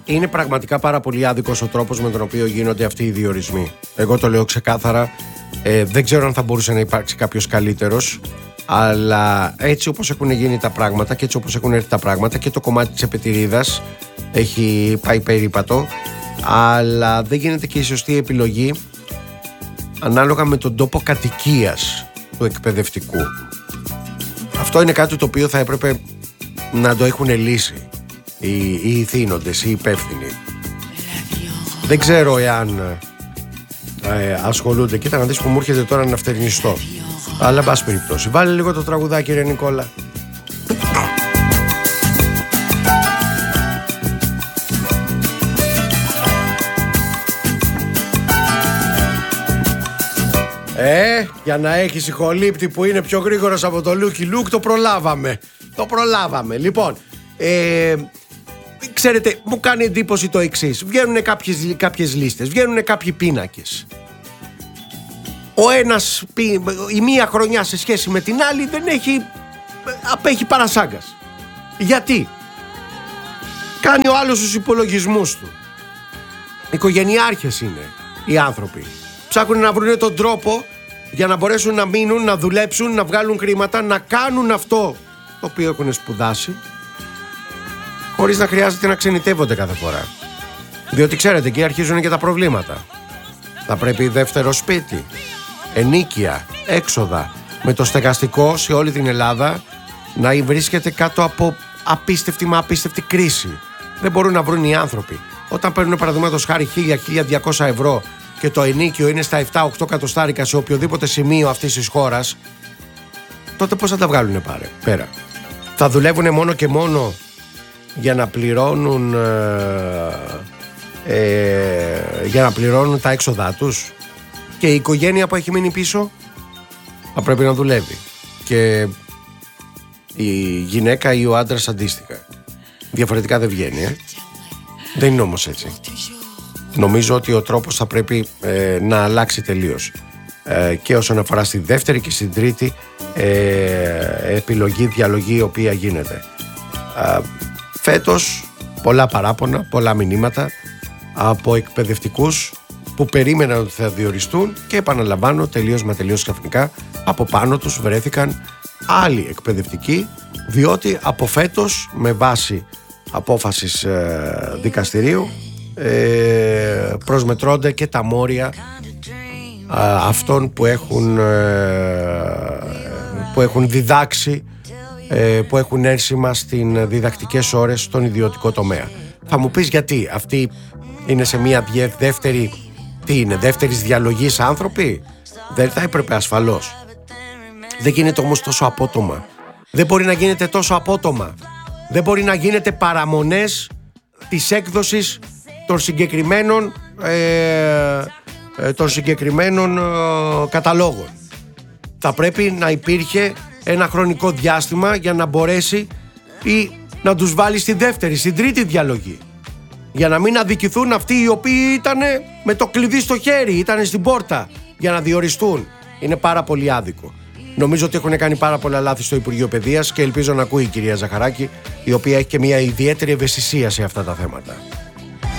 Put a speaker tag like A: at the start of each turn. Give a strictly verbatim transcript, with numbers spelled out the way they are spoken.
A: είναι πραγματικά πάρα πολύ άδικος ο τρόπος με τον οποίο γίνονται αυτοί οι διορισμοί. Εγώ το λέω ξεκάθαρα. Ε, δεν ξέρω αν θα μπορούσε να υπάρξει κάποιος καλύτερος, αλλά έτσι όπως έχουν γίνει τα πράγματα και έτσι όπως έχουν έρθει τα πράγματα, και το κομμάτι της επετηρίδας έχει πάει περίπατο, αλλά δεν γίνεται και η σωστή επιλογή ανάλογα με τον τόπο κατοικίας του εκπαιδευτικού. Αυτό είναι κάτι το οποίο θα έπρεπε να το έχουν λύσει οι, οι ηθήνοντες, οι υπεύθυνοι. Δεν ξέρω εάν ε, ασχολούνται. Κοίτα να δεις που μου έρχεται τώρα να φτερνιστώ. Αλλά εν πάση περιπτώσει, βάλε λίγο το τραγουδάκι ρε Νικόλα. Ε, για να έχεις ηχολήπτη που είναι πιο γρήγορος από το Λούκι Λουκ, το προλάβαμε. Το προλάβαμε. Λοιπόν, ε, ξέρετε, μου κάνει εντύπωση το εξής. Βγαίνουν κάποιες, κάποιες λίστες, βγαίνουν κάποιοι πίνακες. Ο ένας, η μία χρονιά σε σχέση με την άλλη δεν έχει, απέχει παρασάγκας. Γιατί? Κάνει ο άλλος τους υπολογισμούς του. Οικογενειάρχες είναι οι άνθρωποι. Ψάχνουν να βρουν τον τρόπο για να μπορέσουν να μείνουν, να δουλέψουν, να βγάλουν χρήματα, να κάνουν αυτό το οποίο έχουν σπουδάσει, χωρίς να χρειάζεται να ξενιτεύονται κάθε φορά. Διότι ξέρετε, εκεί αρχίζουν και τα προβλήματα. Θα πρέπει δεύτερο σπίτι, ενοίκια, έξοδα, με το στεγαστικό σε όλη την Ελλάδα να βρίσκεται κάτω από απίστευτη μα απίστευτη κρίση. Δεν μπορούν να βρουν οι άνθρωποι. Όταν παίρνουν παραδείγματος χάρη χίλια με χίλια διακόσια ευρώ και το ενοίκιο είναι στα επτά οκτώ εκατοστάρικα σε οποιοδήποτε σημείο αυτής της χώρας, τότε πώς θα τα βγάλουν πάρε, πέρα? Θα δουλεύουν μόνο και μόνο για να πληρώνουν ε, ε, για να πληρώνουν τα έξοδά τους, και η οικογένεια που έχει μείνει πίσω θα πρέπει να δουλεύει, και η γυναίκα ή ο άντρας αντίστοιχα. Διαφορετικά δεν βγαίνει, ε? Δεν είναι όμως έτσι. Νομίζω ότι ο τρόπος θα πρέπει ε, να αλλάξει τελείως, ε, και όσον αφορά στη δεύτερη και στην τρίτη ε, επιλογή, διαλογή η οποία γίνεται. Ε, φέτος πολλά παράπονα, πολλά μηνύματα από εκπαιδευτικούς που περίμεναν ότι θα διοριστούν, και επαναλαμβάνω, τελείως μα τελείως ξαφνικά από πάνω τους βρέθηκαν άλλοι εκπαιδευτικοί, διότι από φέτος, με βάση απόφασης ε, δικαστηρίου, ε, προσμετρώνται και τα μόρια ε, αυτών που έχουν, ε, που έχουν διδάξει, ε, που έχουν έρσημα στην διδακτικές ώρες στον ιδιωτικό τομέα. Θα μου πεις γιατί? Αυτοί είναι σε μια δεύτερη, τι είναι, δεύτερης διαλογής άνθρωποι? Δεν θα έπρεπε ασφαλώς. Δεν γίνεται όμως τόσο απότομα. Δεν μπορεί να γίνεται τόσο απότομα. Δεν μπορεί να γίνεται παραμονές της έκδοσης των συγκεκριμένων ε, ε, των συγκεκριμένων ε, καταλόγων. Θα πρέπει να υπήρχε ένα χρονικό διάστημα για να μπορέσει ή να τους βάλει στη δεύτερη, στην τρίτη διαλογή, για να μην αδικηθούν αυτοί οι οποίοι ήταν με το κλειδί στο χέρι, ήταν στην πόρτα για να διοριστούν. Είναι πάρα πολύ άδικο. Νομίζω ότι έχουν κάνει πάρα πολλά λάθη στο Υπουργείο Παιδείας, και ελπίζω να ακούει η κυρία Ζαχαράκη, η οποία έχει και μια ιδιαίτερη ευαισθησία σε αυτά τα θέματα.